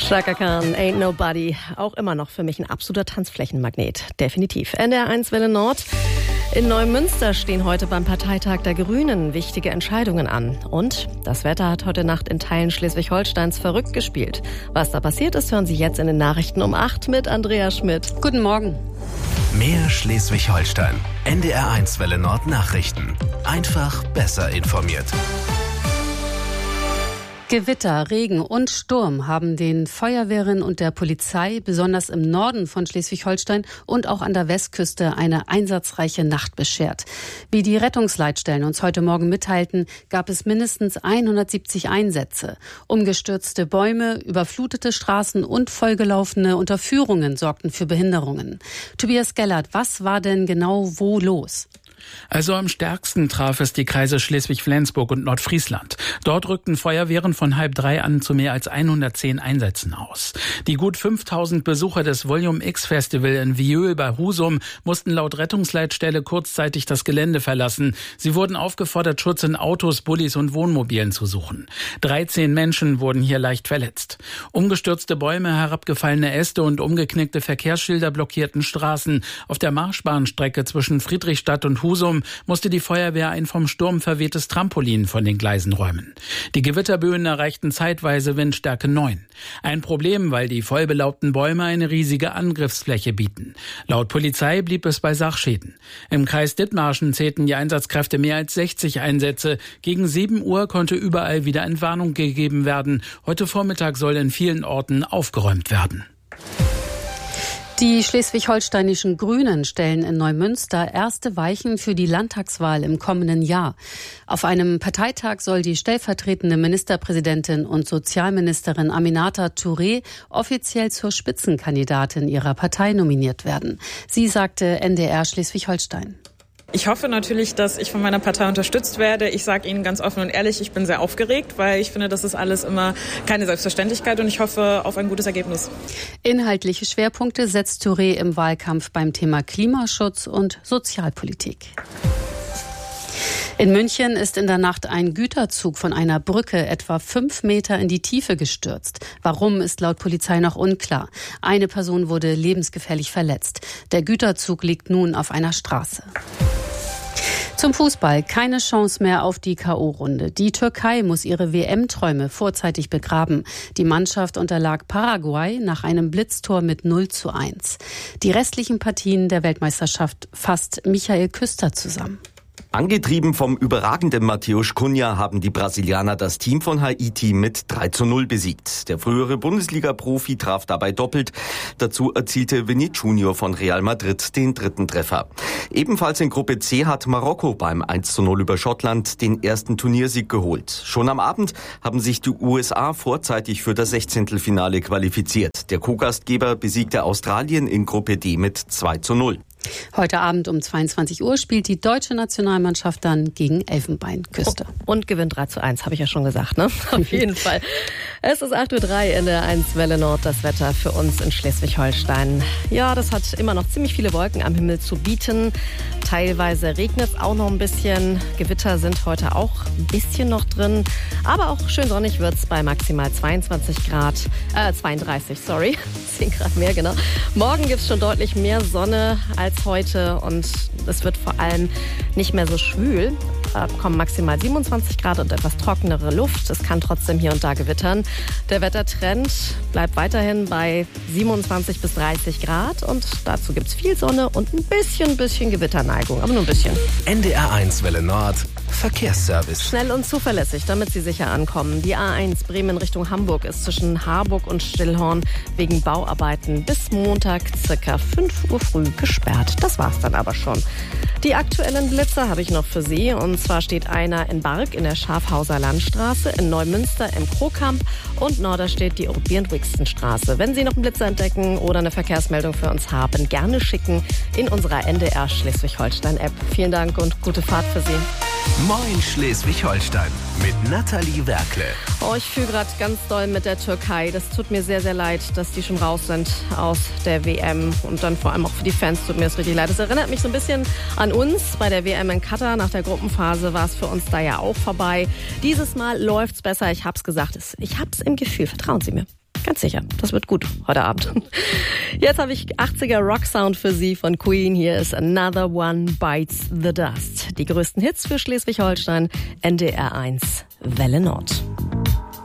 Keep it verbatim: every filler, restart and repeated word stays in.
Chaka Khan, Ain't Nobody, auch immer noch für mich ein absoluter Tanzflächenmagnet. Definitiv. N D R eins Welle Nord. In Neumünster stehen heute beim Parteitag der Grünen wichtige Entscheidungen an. Und das Wetter hat heute Nacht in Teilen Schleswig-Holsteins verrückt gespielt. Was da passiert ist, hören Sie jetzt in den Nachrichten um acht mit Andrea Schmidt. Guten Morgen. Mehr Schleswig-Holstein. N D R eins Welle Nord Nachrichten. Einfach besser informiert. Gewitter, Regen und Sturm haben den Feuerwehren und der Polizei besonders im Norden von Schleswig-Holstein und auch an der Westküste eine einsatzreiche Nacht beschert. Wie die Rettungsleitstellen uns heute Morgen mitteilten, gab es mindestens hundertsiebzig Einsätze. Umgestürzte Bäume, überflutete Straßen und vollgelaufene Unterführungen sorgten für Behinderungen. Tobias Gellert, was war denn genau wo los? Also am stärksten traf es die Kreise Schleswig-Flensburg und Nordfriesland. Dort rückten Feuerwehren von halb drei an zu mehr als hundertzehn Einsätzen aus. Die gut fünftausend Besucher des Volume X Festival in Viöl bei Husum mussten laut Rettungsleitstelle kurzzeitig das Gelände verlassen. Sie wurden aufgefordert, Schutz in Autos, Bullis und Wohnmobilen zu suchen. dreizehn Menschen wurden hier leicht verletzt. Umgestürzte Bäume, herabgefallene Äste und umgeknickte Verkehrsschilder blockierten Straßen. Auf der Marschbahnstrecke zwischen Friedrichstadt und Husum musste die Feuerwehr ein vom Sturm verwehtes Trampolin von den Gleisen räumen. Die Gewitterböen erreichten zeitweise Windstärke neun. Ein Problem, weil die vollbelaubten Bäume eine riesige Angriffsfläche bieten. Laut Polizei blieb es bei Sachschäden. Im Kreis Dithmarschen zählten die Einsatzkräfte mehr als sechzig Einsätze. Gegen sieben Uhr konnte überall wieder Entwarnung gegeben werden. Heute Vormittag soll in vielen Orten aufgeräumt werden. Die schleswig-holsteinischen Grünen stellen in Neumünster erste Weichen für die Landtagswahl im kommenden Jahr. Auf einem Parteitag soll die stellvertretende Ministerpräsidentin und Sozialministerin Aminata Touré offiziell zur Spitzenkandidatin ihrer Partei nominiert werden. Sie sagte N D R Schleswig-Holstein. Ich hoffe natürlich, dass ich von meiner Partei unterstützt werde. Ich sage Ihnen ganz offen und ehrlich, ich bin sehr aufgeregt, weil ich finde, das ist alles immer keine Selbstverständlichkeit und ich hoffe auf ein gutes Ergebnis. Inhaltliche Schwerpunkte setzt Touré im Wahlkampf beim Thema Klimaschutz und Sozialpolitik. In München ist in der Nacht ein Güterzug von einer Brücke etwa fünf Meter in die Tiefe gestürzt. Warum, ist laut Polizei noch unklar. Eine Person wurde lebensgefährlich verletzt. Der Güterzug liegt nun auf einer Straße. Zum Fußball. Keine Chance mehr auf die K O-Runde. Die Türkei muss ihre W M-Träume vorzeitig begraben. Die Mannschaft unterlag Paraguay nach einem Blitztor mit null zu eins. Die restlichen Partien der Weltmeisterschaft fasst Michael Küster zusammen. Angetrieben vom überragenden Mateusz Cunha haben die Brasilianer das Team von Haiti mit drei zu null besiegt. Der frühere Bundesliga-Profi traf dabei doppelt. Dazu erzielte Vinicius Junior von Real Madrid den dritten Treffer. Ebenfalls in Gruppe C hat Marokko beim eins zu null über Schottland den ersten Turniersieg geholt. Schon am Abend haben sich die U S A vorzeitig für das Sechzehntelfinale qualifiziert. Der Co-Gastgeber besiegte Australien in Gruppe D mit zwei zu null. Heute Abend um zweiundzwanzig Uhr spielt die deutsche Nationalmannschaft dann gegen Elfenbeinküste. Und gewinnt drei zu eins, habe ich ja schon gesagt, ne? Auf jeden Fall. Es ist acht Uhr drei in der eins Welle Nord, das Wetter für uns in Schleswig-Holstein. Ja, das hat immer noch ziemlich viele Wolken am Himmel zu bieten. Teilweise regnet es auch noch ein bisschen. Gewitter sind heute auch ein bisschen noch drin. Aber auch schön sonnig wird es bei maximal zweiundzwanzig Grad, äh, zweiunddreißig, sorry. zehn Grad mehr, genau. Morgen gibt es schon deutlich mehr Sonne als heute und es wird vor allem nicht mehr so schwül. Da kommen maximal siebenundzwanzig Grad und etwas trockenere Luft. Es kann trotzdem hier und da gewittern. Der Wettertrend bleibt weiterhin bei siebenundzwanzig bis dreißig Grad und dazu gibt es viel Sonne und ein bisschen, bisschen Gewitterneigung, aber nur ein bisschen. N D R eins Welle Nord Verkehrsservice. Schnell und zuverlässig, damit Sie sicher ankommen. Die A eins Bremen Richtung Hamburg ist zwischen Harburg und Stillhorn wegen Bauarbeiten bis Montag circa fünf Uhr früh gesperrt. Das war's dann aber schon. Die aktuellen Blitzer habe ich noch für Sie. Und zwar steht einer in Barg in der Schafhauser Landstraße, in Neumünster im Krokamp und Norderstedt die Orbient-Wixten-Straße. Wenn Sie noch einen Blitzer entdecken oder eine Verkehrsmeldung für uns haben, gerne schicken in unserer N D R Schleswig-Holstein-App. Vielen Dank und gute Fahrt für Sie. Moin Schleswig-Holstein mit Nathalie Werkle. Oh, ich fühle gerade ganz doll mit der Türkei. Das tut mir sehr, sehr leid, dass die schon raus sind aus der W M. Und dann vor allem auch für die Fans tut mir das richtig leid. Das erinnert mich so ein bisschen an uns bei der W M in Katar. Nach der Gruppenphase war es für uns da ja auch vorbei. Dieses Mal läuft's besser. Ich hab's gesagt. Ich hab's im Gefühl. Vertrauen Sie mir. Ganz sicher, das wird gut heute Abend. Jetzt habe ich achtziger Rock-Sound für Sie von Queen. Hier ist Another One Bites the Dust. Die größten Hits für Schleswig-Holstein, N D R eins, Welle Nord.